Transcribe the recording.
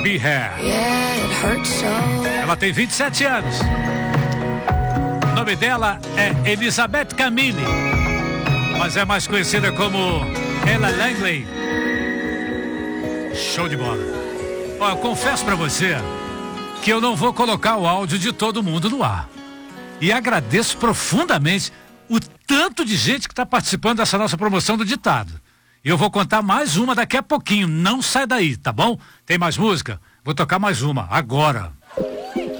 Be Here. Ela tem 27 anos. O nome dela é Elizabeth Camille, mas é mais conhecida como Ella Langley. Show de bola. Ó, eu confesso pra você que eu não vou colocar o áudio de todo mundo no ar. E agradeço profundamente o tanto de gente que está participando dessa nossa promoção do ditado. E eu vou contar mais uma daqui a pouquinho. Não sai daí, tá bom? Tem mais música? Vou tocar mais uma agora.